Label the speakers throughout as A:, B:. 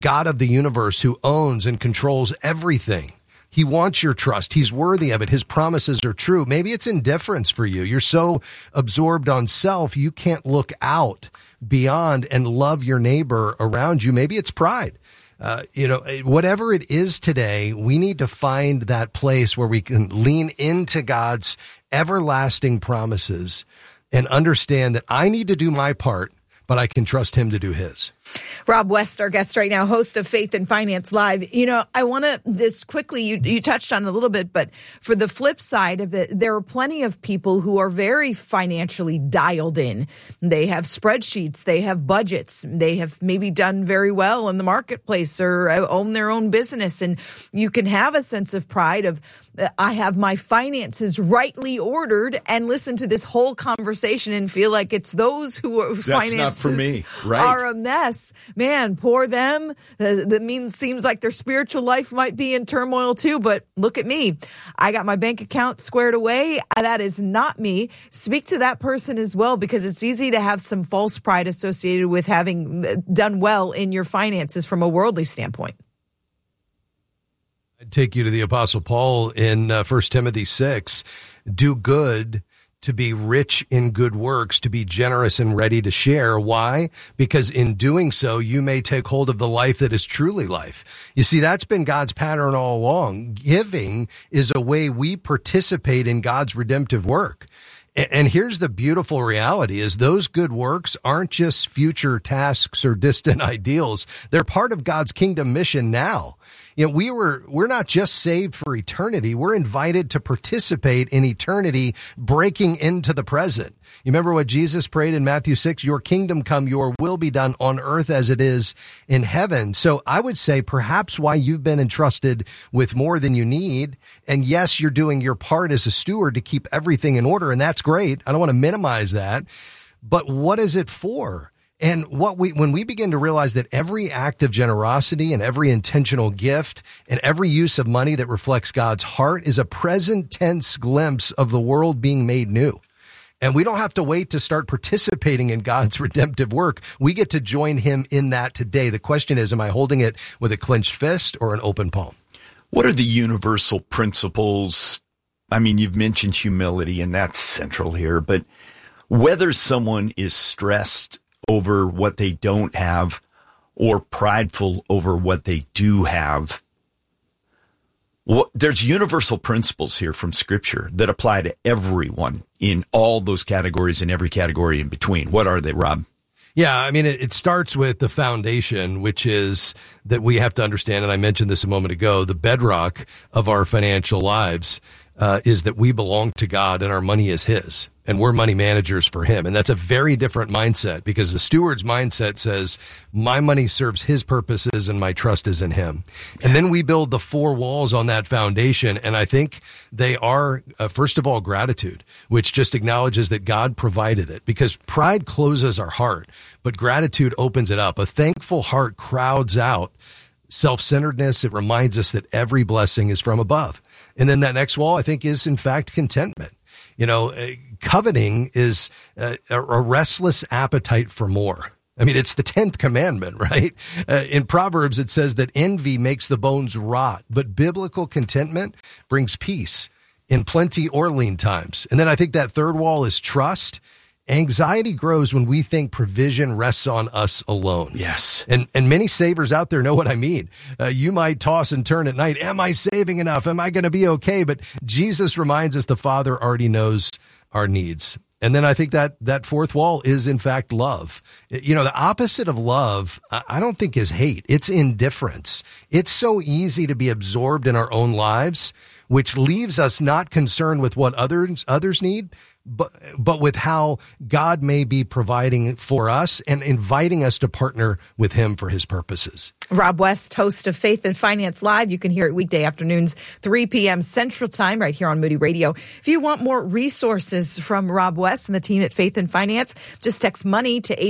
A: God of the universe who owns and controls everything. He wants your trust. He's worthy of it. His promises are true. Maybe it's indifference for you. You're so absorbed on self, you can't look out beyond and love your neighbor around you. Maybe it's pride. Whatever it is today, we need to find that place where we can lean into God's everlasting promises and understand that I need to do my part, but I can trust him to do his.
B: Rob West, our guest right now, host of Faith and Finance Live. I want to just quickly, you touched on it a little bit, but for the flip side of it, there are plenty of people who are very financially dialed in. They have spreadsheets, they have budgets, they have maybe done very well in the marketplace or own their own business. And you can have a sense of pride of, I have my finances rightly ordered, and listen to this whole conversation and feel like it's those whose finances
C: not for me. Right.
B: are a mess. Man, poor them. That seems like their spiritual life might be in turmoil too, but look at me. I got my bank account squared away. That is not me. Speak to that person as well, because it's easy to have some false pride associated with having done well in your finances from a worldly standpoint.
A: I'd take you to the Apostle Paul in 1 Timothy 6. Do good, to be rich in good works, to be generous and ready to share. Why? Because in doing so, you may take hold of the life that is truly life. You see, that's been God's pattern all along. Giving is a way we participate in God's redemptive work. And here's the beautiful reality is those good works aren't just future tasks or distant ideals. They're part of God's kingdom mission now. We're not just saved for eternity. We're invited to participate in eternity, breaking into the present. You remember what Jesus prayed in Matthew 6? Your kingdom come, your will be done on earth as it is in heaven. So I would say perhaps why you've been entrusted with more than you need. And yes, you're doing your part as a steward to keep everything in order. And that's great. I don't want to minimize that. But what is it for? And when we begin to realize that every act of generosity and every intentional gift and every use of money that reflects God's heart is a present tense glimpse of the world being made new. And we don't have to wait to start participating in God's redemptive work. We get to join him in that today. The question is, am I holding it with a clenched fist or an open palm?
C: What are the universal principles? I mean, you've mentioned humility, and that's central here, but whether someone is stressed over what they don't have or prideful over what they do have, there's universal principles here from Scripture that apply to everyone in all those categories and every category in between. What are they, Rob?
A: Yeah, I mean, it starts with the foundation, which is that we have to understand, and I mentioned this a moment ago, the bedrock of our financial lives is that we belong to God and our money is his, and we're money managers for him. And that's a very different mindset, because the steward's mindset says, my money serves his purposes and my trust is in him. And then we build the four walls on that foundation. And I think they are, first of all, gratitude, which just acknowledges that God provided it, because pride closes our heart, but gratitude opens it up. A thankful heart crowds out self-centeredness. It reminds us that every blessing is from above. And then that next wall, I think, is in fact contentment. Coveting is a restless appetite for more. I mean, it's the 10th commandment, right? In Proverbs, it says that envy makes the bones rot, but biblical contentment brings peace in plenty or lean times. And then I think that third wall is trust. Anxiety grows when we think provision rests on us alone.
C: Yes.
A: And many savers out there know what I mean. You might toss and turn at night. Am I saving enough? Am I going to be okay? But Jesus reminds us the Father already knows our needs. And then I think that fourth wall is, in fact, love. The opposite of love, I don't think, is hate. It's indifference. It's so easy to be absorbed in our own lives, which leaves us not concerned with what others need, but with how God may be providing for us and inviting us to partner with him for his purposes.
B: Rob West, host of Faith and Finance Live. You can hear it weekday afternoons, 3 p.m. Central Time, right here on Moody Radio. If you want more resources from Rob West and the team at Faith and Finance, just text money to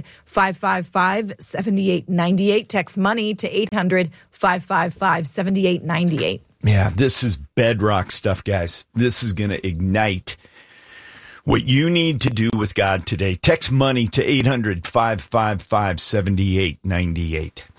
B: 800-555-7898. Text money to 800-555-7898.
C: Yeah, this is bedrock stuff, guys. This is going to ignite what you need to do with God today. Text money to 800-555-7898.